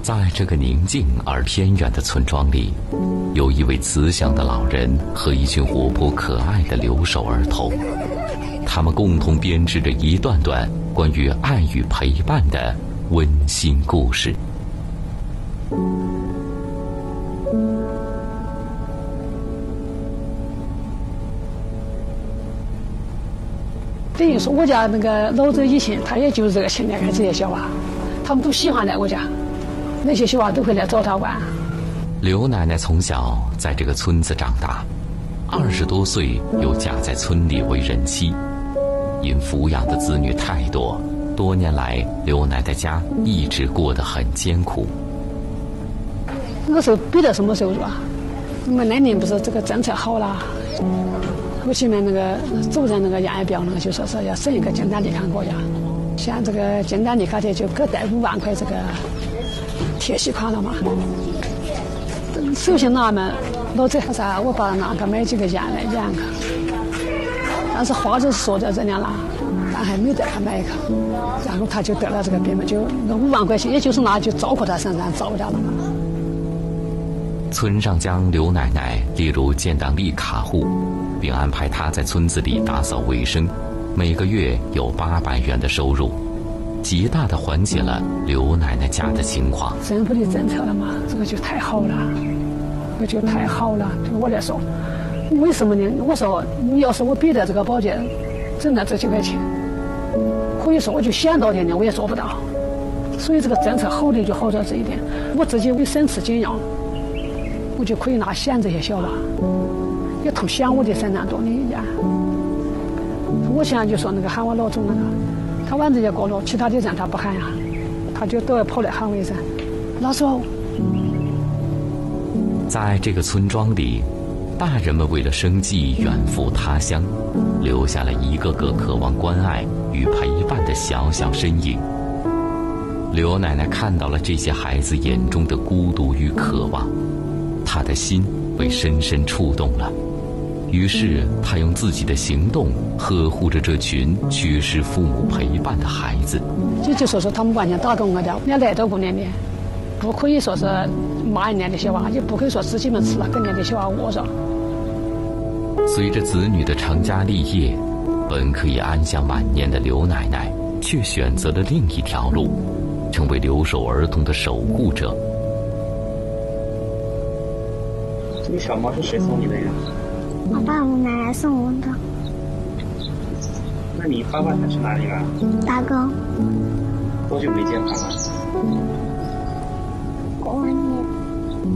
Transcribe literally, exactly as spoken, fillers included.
在这个宁静而偏远的村庄里，有一位慈祥的老人和一群活泼可爱的留守儿童，他们共同编织着一段段关于爱与陪伴的温馨故事。 等于说我家那个老周以前他也就热情来看这些小娃，他们都喜欢来我家，那些小娃都会来找他玩。 刘奶奶从小在这个村子长大，二十多岁又嫁在村里为人妻，因抚养的子女太多，多年来刘奶奶家一直过得很艰苦。 那个时候没得什么收入啊，我们那年不是这个政策好了，我前面那个组织那个样表那个就说是要省一个简单利卡国家，像这个简单利卡的就各带五万块这个贴息款了嘛。首先拿们老子啥，我把那个买几个盐来养个，但是话就是说在这样了，但还没得他买一个，然后他就得了这个病嘛，就那五万块钱，也就是拿就照顾他身上照顾家了嘛。 村上将刘奶奶列入建档立卡户，并安排她在村子里打扫卫生，每个月有八百元的收入，极大地缓解了刘奶奶家的情况。 政府的政策了嘛，这个就太好了，这个就太好了。对我来说，为什么呢？我说你要是我比得这个保健挣了这几块钱，可以说我就想到点呢，我也做不到。所以这个政策好的就好在这一点，我自己为省吃俭用，我就可以拿想这些小娃，也同想我的身上多的一样。我现在就说那个喊我老总那个，他往这些过路，其他的人他不喊呀，他就都要跑来喊我一声老总。 在这个村庄里，大人们为了生计远赴他乡，留下了一个个渴望关爱与陪伴的小小身影。刘奶奶看到了这些孩子眼中的孤独与渴望，她的心被深深触动了。于是她用自己的行动呵护着这群缺失父母陪伴的孩子。 就就说是他们完全打工了的，人家来到过年的，不可以说是骂人家的小娃，也不可以说自己们吃了跟人家的小娃窝着。 随着子女的成家立业，本可以安享晚年的刘奶奶，却选择了另一条路，成为留守儿童的守护者。 这个小猫是谁送你的呀？ 我爸我奶奶送我的。 那你爸爸他去哪里了？ 打工。 多久没见他了？